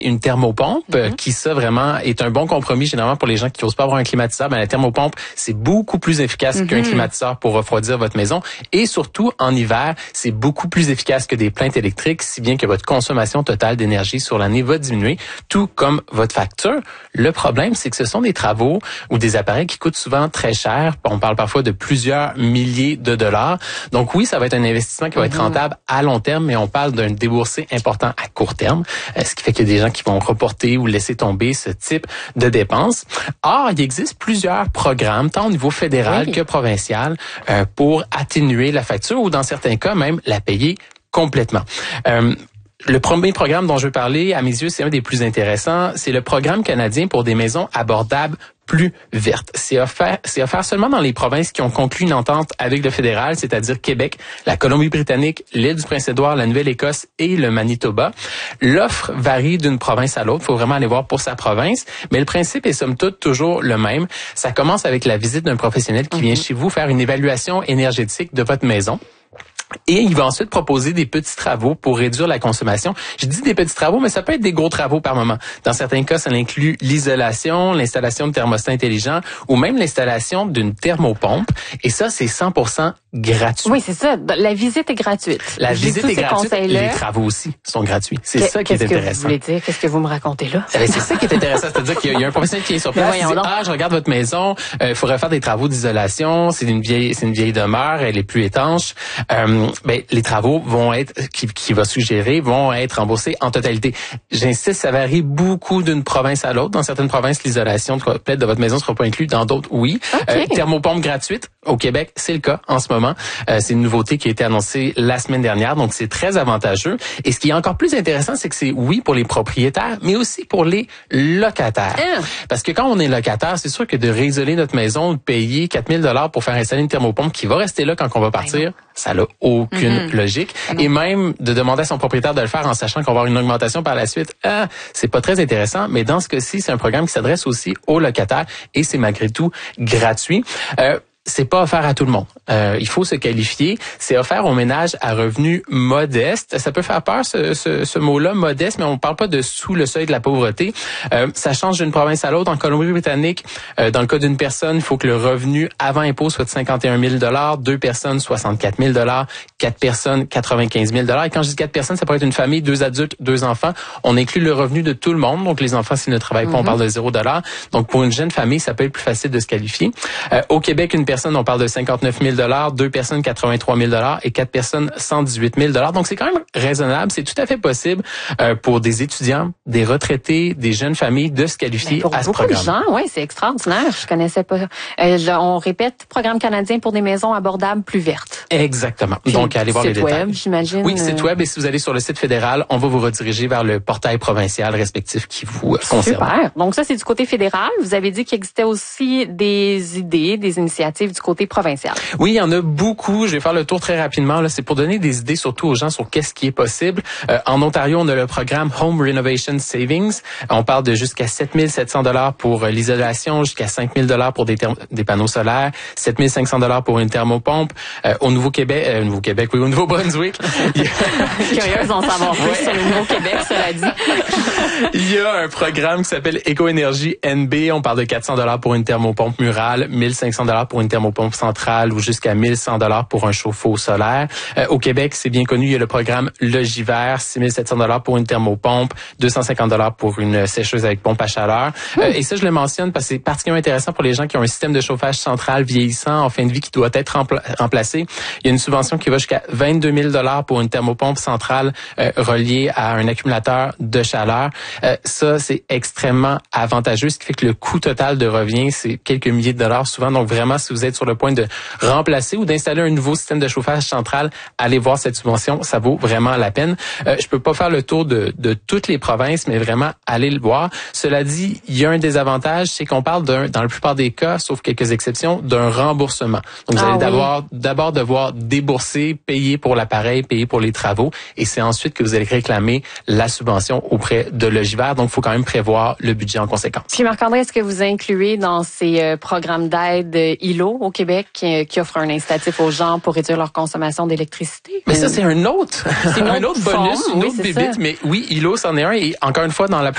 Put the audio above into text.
une thermopompe, qui ça vraiment est un bon compromis généralement pour les gens qui n'osent pas avoir un climatiseur. Ben, la thermopompe, c'est beaucoup plus efficace qu'un climatiseur pour refroidir votre maison. Et surtout, en hiver, c'est beaucoup plus efficace que des plaintes électriques, si bien que votre consommation totale d'énergie sur l'année va diminuer, tout comme votre facture. Le problème, c'est que ce sont des travaux ou des appareils qui coûtent souvent très cher. On parle parfois de plusieurs milliers de dollars. Donc oui, ça va être un investissement qui va être rentable à long terme, mais on parle d'un déboursé important à court terme, ce qui fait qu'il y a des gens qui vont reporter ou laisser tomber ce type de dépenses. Or, il existe plusieurs programmes, tant au niveau fédéral que provincial, pour atténuer la facture ou dans certains cas même la payer complètement. Le premier programme dont je veux parler, à mes yeux, c'est un des plus intéressants. C'est le programme canadien pour des maisons abordables plus vertes. C'est offert seulement dans les provinces qui ont conclu une entente avec le fédéral, c'est-à-dire Québec, la Colombie-Britannique, l'île du Prince-Édouard, la Nouvelle-Écosse et le Manitoba. L'offre varie d'une province à l'autre. Il faut vraiment aller voir pour sa province. Mais le principe est somme toute toujours le même. Ça commence avec la visite d'un professionnel qui vient chez vous faire une évaluation énergétique de votre maison. Et il va ensuite proposer des petits travaux pour réduire la consommation. Je dis des petits travaux, mais ça peut être des gros travaux par moment. Dans certains cas, ça inclut l'isolation, l'installation de thermostats intelligents ou même l'installation d'une thermopompe. Et ça, c'est 100% gratuit. Oui, c'est ça. La visite est gratuite. La visite est gratuite. Les travaux aussi sont gratuits. C'est ça qui est intéressant. Qu'est-ce que vous voulez dire? Qu'est-ce que vous me racontez là? C'est ça qui est intéressant. C'est-à-dire qu'il y a un professionnel qui est sur place. Il dit, je regarde votre maison. Il faudrait faire des travaux d'isolation. C'est une vieille demeure. Elle est plus étanche. Les travaux vont être, qui va suggérer, vont être remboursés en totalité. J'insiste, ça varie beaucoup d'une province à l'autre. Dans certaines provinces, l'isolation complète de votre maison ne sera pas inclue. Dans d'autres, oui. Thermopompe gratuite. Au Québec, c'est le cas en ce moment. C'est une nouveauté qui a été annoncée la semaine dernière, donc c'est très avantageux. Et ce qui est encore plus intéressant, c'est que c'est oui pour les propriétaires, mais aussi pour les locataires. Parce que quand on est locataire, c'est sûr que de réisoler notre maison, de payer 4000 $ pour faire installer une thermopompe qui va rester là quand on va partir, ça n'a aucune logique. Et même de demander à son propriétaire de le faire en sachant qu'on va avoir une augmentation par la suite, c'est pas très intéressant. Mais dans ce cas-ci, c'est un programme qui s'adresse aussi aux locataires et c'est malgré tout gratuit. C'est pas offert à tout le monde. Il faut se qualifier. C'est offert aux ménages à revenus modestes. Ça peut faire peur, ce mot-là, modeste, mais on parle pas de sous le seuil de la pauvreté. Ça change d'une province à l'autre. En Colombie-Britannique, dans le cas d'une personne, il faut que le revenu avant impôt soit de 51 000 $, 2 personnes, 64 000 $, 4 personnes, 95 000 $. Et quand je dis 4 personnes, ça pourrait être une famille, 2 adultes, 2 enfants. On inclut le revenu de tout le monde. Donc, les enfants, s'ils ne travaillent pas, on parle de 0 $. Donc, pour une jeune famille, ça peut être plus facile de se qualifier. Au Québec, une personne, on parle de 59 000 $, 2 personnes, 83 000 $ et 4 personnes, 118 000 $. Donc, c'est quand même raisonnable. C'est tout à fait possible pour des étudiants, des retraités, des jeunes familles de se qualifier à ce programme. Pour beaucoup de gens, oui, c'est extraordinaire. Je connaissais pas. On répète, programme canadien pour des maisons abordables plus vertes. Exactement. Donc, allez voir les détails. Site web, j'imagine. Oui, site web. Et si vous allez sur le site fédéral, on va vous rediriger vers le portail provincial respectif qui vous concerne. Super. Donc, ça, c'est du côté fédéral. Vous avez dit qu'il existait aussi des idées, des initiatives du côté provincial. Oui, il y en a beaucoup. Je vais faire le tour très rapidement. Là, c'est pour donner des idées surtout aux gens sur qu'est-ce qui est possible. En Ontario, on a le programme Home Renovation Savings. On parle de jusqu'à 7 700 $ pour l'isolation, jusqu'à 5 000 $ pour des panneaux solaires, 7 500 $ pour une thermopompe. Au Nouveau-Brunswick, au Nouveau-Brunswick. Curieuse d'en savoir plus sur le Nouveau-Québec, cela dit. Il y a un programme qui s'appelle Éco-énergie NB. On parle de 400 $ pour une thermopompe murale, 1 500 $ pour une thermopompe centrale ou jusqu'à 1 100 $ pour un chauffe-eau solaire. Au Québec, c'est bien connu, il y a le programme Logivert, 6 700 $ pour une thermopompe, 250 $ pour une sécheuse avec pompe à chaleur. Et ça, je le mentionne parce que c'est particulièrement intéressant pour les gens qui ont un système de chauffage central vieillissant en fin de vie qui doit être remplacé. Il y a une subvention qui va jusqu'à 22 000 $ pour une thermopompe centrale reliée à un accumulateur de chaleur. Ça, c'est extrêmement avantageux, ce qui fait que le coût total de revient, c'est quelques milliers de dollars souvent. Donc vraiment, si vous êtes sur le point de remplacer ou d'installer un nouveau système de chauffage central, allez voir cette subvention, ça vaut vraiment la peine. Je peux pas faire le tour de toutes les provinces, mais vraiment, allez le voir. Cela dit, il y a un désavantage, c'est qu'on parle dans la plupart des cas, sauf quelques exceptions, d'un remboursement. Donc vous allez d'abord devoir débourser, payer pour l'appareil, payer pour les travaux, et c'est ensuite que vous allez réclamer la subvention auprès de Logivert. Donc il faut quand même prévoir le budget en conséquence. Puis Marc-André, est-ce que vous incluez dans ces programmes d'aide ILO au Québec qui offre un incitatif aux gens pour réduire leur consommation d'électricité? Mais ça, c'est un autre bonus, une autre bébite. Mais oui, ILO, c'en est un. Et encore une fois, dans la